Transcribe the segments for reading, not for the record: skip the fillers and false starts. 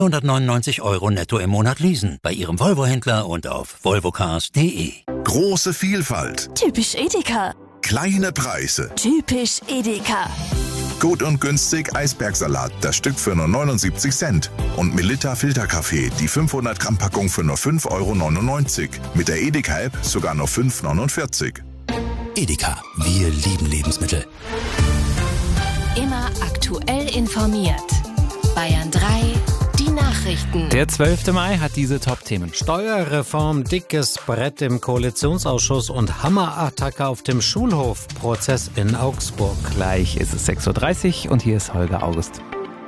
199 € netto im Monat leasen. Bei Ihrem Volvo-Händler und auf volvocars.de. Große Vielfalt. Typisch Edeka. Kleine Preise. Typisch Edeka. Gut und günstig Eisbergsalat, das Stück für nur 79 Cent. Und Melitta Filterkaffee, die 500 Gramm Packung für nur 5,99 €. Mit der Edeka-App sogar nur 5,49 €. Edeka, wir lieben Lebensmittel. Immer aktuell informiert. Bayern 3, die Nachrichten. Der 12. Mai hat diese Top-Themen. Steuerreform, dickes Brett im Koalitionsausschuss und Hammerattacke auf dem Schulhof. Prozess in Augsburg. Gleich ist es 6:30 Uhr und hier ist Holger August.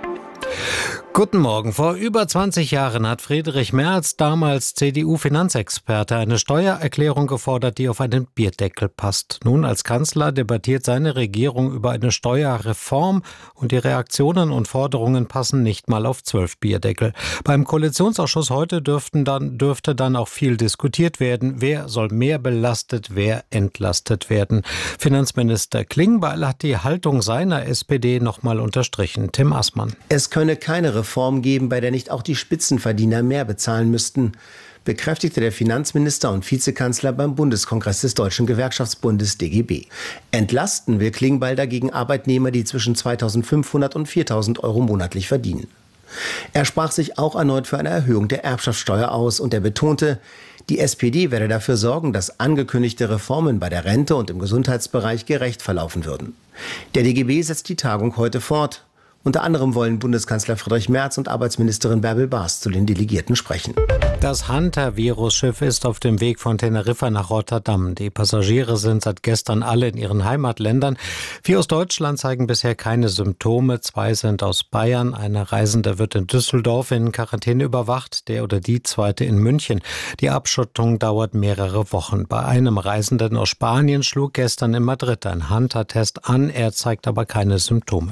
Guten Morgen. Vor über 20 Jahren hat Friedrich Merz, damals CDU-Finanzexperte, eine Steuererklärung gefordert, die auf einen Bierdeckel passt. Nun als Kanzler debattiert seine Regierung über eine Steuerreform und die Reaktionen und Forderungen passen nicht mal auf 12 Bierdeckel. Beim Koalitionsausschuss heute dürfte dann auch viel diskutiert werden. Wer soll mehr belastet, wer entlastet werden? Finanzminister Klingbeil hat die Haltung seiner SPD nochmal unterstrichen. Tim Assmann. Es könne keine Reform geben, bei der nicht auch die Spitzenverdiener mehr bezahlen müssten, bekräftigte der Finanzminister und Vizekanzler beim Bundeskongress des Deutschen Gewerkschaftsbundes DGB. Entlasten will Klingbeil dagegen Arbeitnehmer, die zwischen 2.500 und 4.000 € monatlich verdienen. Er sprach sich auch erneut für eine Erhöhung der Erbschaftssteuer aus und er betonte, die SPD werde dafür sorgen, dass angekündigte Reformen bei der Rente und im Gesundheitsbereich gerecht verlaufen würden. Der DGB setzt die Tagung heute fort. Unter anderem wollen Bundeskanzler Friedrich Merz und Arbeitsministerin Bärbel Bas zu den Delegierten sprechen. Das Hunter-Virusschiff ist auf dem Weg von Teneriffa nach Rotterdam. Die Passagiere sind seit gestern alle in ihren Heimatländern. 4 aus Deutschland zeigen bisher keine Symptome. 2 sind aus Bayern. Eine Reisende wird in Düsseldorf in Quarantäne überwacht, der oder die zweite in München. Die Abschottung dauert mehrere Wochen. Bei einem Reisenden aus Spanien schlug gestern in Madrid ein Hunter-Test an. Er zeigt aber keine Symptome.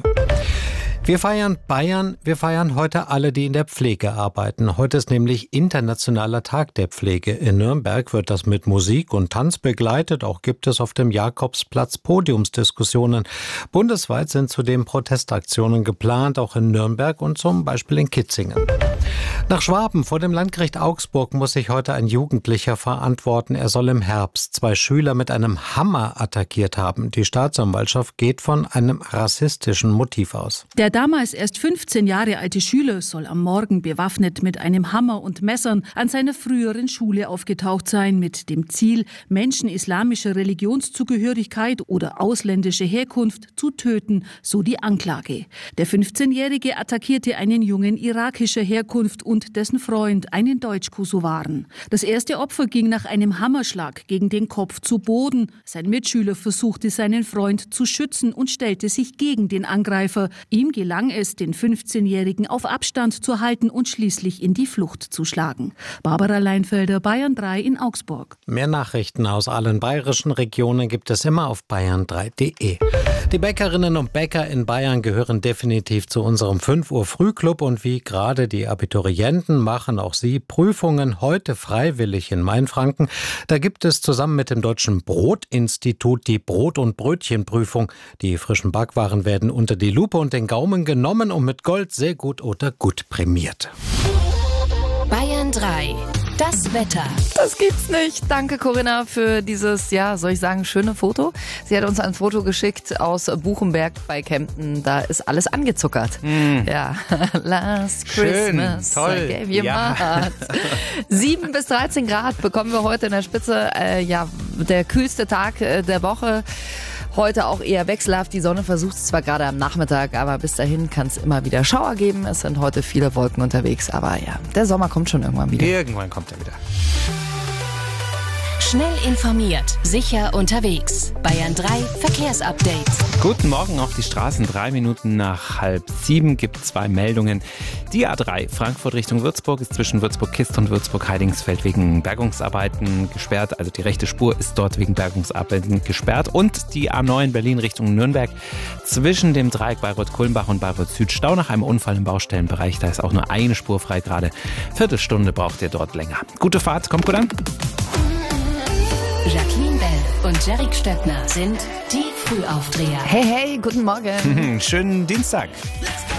Wir feiern Bayern, wir feiern heute alle, die in der Pflege arbeiten. Heute ist nämlich Internationaler Tag der Pflege. In Nürnberg wird das mit Musik und Tanz begleitet. Auch gibt es auf dem Jakobsplatz Podiumsdiskussionen. Bundesweit sind zudem Protestaktionen geplant, auch in Nürnberg und zum Beispiel in Kitzingen. Nach Schwaben vor dem Landgericht Augsburg muss sich heute ein Jugendlicher verantworten. Er soll im Herbst 2 Schüler mit einem Hammer attackiert haben. Die Staatsanwaltschaft geht von einem rassistischen Motiv aus. Der damals erst 15 Jahre alte Schüler soll am Morgen bewaffnet mit einem Hammer und Messern an seiner früheren Schule aufgetaucht sein, mit dem Ziel, Menschen islamischer Religionszugehörigkeit oder ausländischer Herkunft zu töten, so die Anklage. Der 15-Jährige attackierte einen Jungen irakischer Herkunft und dessen Freund, einen Deutsch-Kosovaren. Das erste Opfer ging nach einem Hammerschlag gegen den Kopf zu Boden. Sein Mitschüler versuchte, seinen Freund zu schützen und stellte sich gegen den Angreifer. Ihm gelang es, den 15-Jährigen auf Abstand zu halten und schließlich in die Flucht zu schlagen. Barbara Leinfelder, Bayern 3 in Augsburg. Mehr Nachrichten aus allen bayerischen Regionen gibt es immer auf bayern3.de. Die Bäckerinnen und Bäcker in Bayern gehören definitiv zu unserem 5 Uhr Frühclub und wie gerade die Abiturienten machen auch sie Prüfungen heute freiwillig in Mainfranken. Da gibt es zusammen mit dem Deutschen Brotinstitut die Brot- und Brötchenprüfung. Die frischen Backwaren werden unter die Lupe und den Gaumen genommen und mit Gold sehr gut oder gut prämiert. Bayern 3. Das Wetter. Das gibt's nicht. Danke, Corinna, für dieses, ja, soll ich sagen, schöne Foto. Sie hat uns ein Foto geschickt aus Buchenberg bei Kempten. Da ist alles angezuckert. Ja, last Schön, Christmas, toll. I gave you my heart. 7 bis 13 Grad bekommen wir heute in der Spitze. Der kühlste Tag der Woche. Heute auch eher wechselhaft. Die Sonne versucht es zwar gerade am Nachmittag, aber bis dahin kann es immer wieder Schauer geben. Es sind heute viele Wolken unterwegs, aber ja, der Sommer kommt schon irgendwann wieder. Irgendwann kommt er wieder. Schnell informiert, sicher unterwegs. Bayern 3 Verkehrsupdate. Guten Morgen auf die Straßen. 3 Minuten nach 6:30 gibt 2 Meldungen. Die A3 Frankfurt Richtung Würzburg ist zwischen Würzburg-Kist und Würzburg-Heidingsfeld wegen Bergungsarbeiten gesperrt. Also die rechte Spur ist dort wegen Bergungsarbeiten gesperrt. Und die A9 Berlin Richtung Nürnberg zwischen dem Dreieck Bayreuth-Kulmbach und Bayreuth-Süd Stau nach einem Unfall im Baustellenbereich. Da ist auch nur eine Spur frei gerade. Viertelstunde braucht ihr dort länger. Gute Fahrt, kommt gut an. Jacqueline Bell und Jerick Stöckner sind die Frühaufdreher. Hey, hey, guten Morgen. Schönen Dienstag. Let's go.